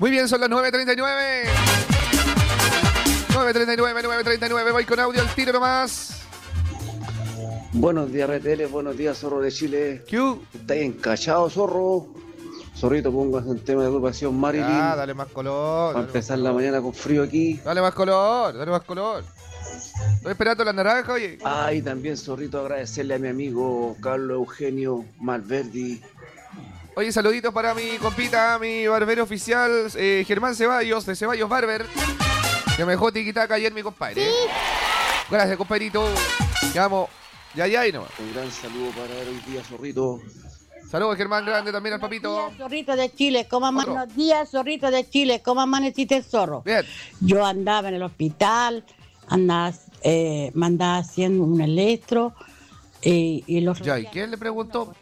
Muy bien, son las 9:39. 9:39. Voy con audio al tiro nomás. Buenos días, RTL. Buenos días, Zorro de Chile. ¿Qué? ¿Estáis encachado, Zorro? Zorrito, póngase un tema de agrupación Marilyn. Ah, dale más color. Para empezar la mañana con frío aquí. Dale más color. Estoy esperando la naranja, oye. Ah, y también, Zorrito, agradecerle a mi amigo Carlos Eugenio Malverdi. Oye, saluditos para mi compita, mi barbero oficial, Germán Ceballos, de Ceballos Barber, que me dejó tiquitaca ayer mi compadre. ¿Sí? Gracias, compadrito. Te amo. Ya, y no. Un gran saludo para él hoy día, Zorrito. Saludos, Germán, grande también al papito. Buenos días, Zorrito de Chile. Buenos días, Zorrito de Chile. ¿Cómo amaneciste el zorro? Bien. Yo andaba en el hospital, me andaba haciendo un electro y los... Ya, ¿y quién le preguntó?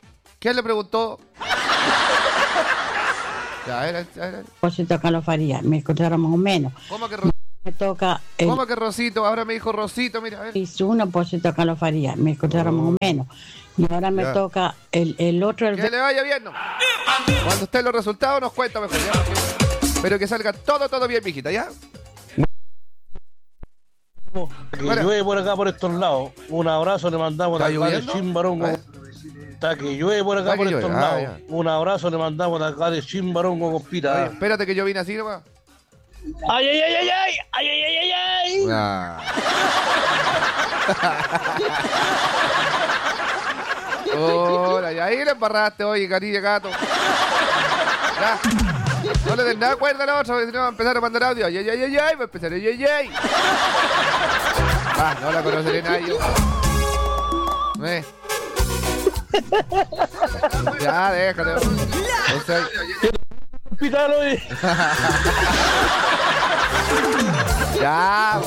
Ya, era. Rosito Calofaría, me encontraron más o menos. ¿Cómo que Me toca ¿Cómo que Rosito? Ahora me dijo Rosito, mira, a ver. hice una Rosito Calofaría, me encontraron más o menos. Y ahora me toca el otro... Que le vaya bien, ¿no? Cuando estén los resultados nos cuenta mejor, ¿ya? Pero que salga todo bien, mijita, ¿ya? Que llueve por acá, por estos lados. Un abrazo le mandamos ¿Está acá de lloviendo? Chimbarongo. Está que llueve por acá, Está por que estos llueve, lados. ya. Un abrazo le mandamos acá de Chimbarongo, Oye, compita. espérate que yo vine así nomás. ¡Ay! Ah. Hola, y ahí le embarraste, oye, cariño gato. Ya. No le den nada cuerda a la otra, si no va a empezar a mandar audio. Ay, va a empezar, ay. Ah, no la conoceré nadie. Ya, déjate. Hospital hoy. Ya.